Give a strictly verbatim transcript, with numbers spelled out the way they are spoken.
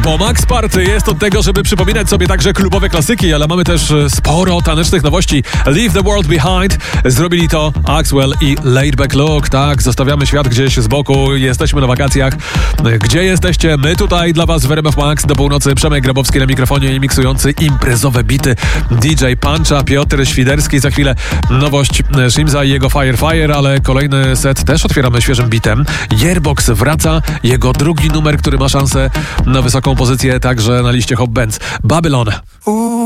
bo Max Party jest od tego, żeby przypominać sobie także klubowe klasyki, ale mamy też sporo tanecznych nowości. Leave the World Behind. Zrobili to Axwell i Laid Back Luke. Tak, zostawiamy świat gdzieś z boku. Jesteśmy na wakacjach. Gdzie jesteście? My tutaj dla was w R M F Max do północy. Przemek Grabowski na mikrofonie i miksujący imprezowe bity D J Puncha, Piotr Świderski. Za chwilę nowość Shimza i jego Fire Fire, ale kolejny set też otwieramy świeżym bitem. Yearbox wraca. Jego drugi numer, który ma szansę na wysoką pozycję także na liście Hot Bands. Babylon.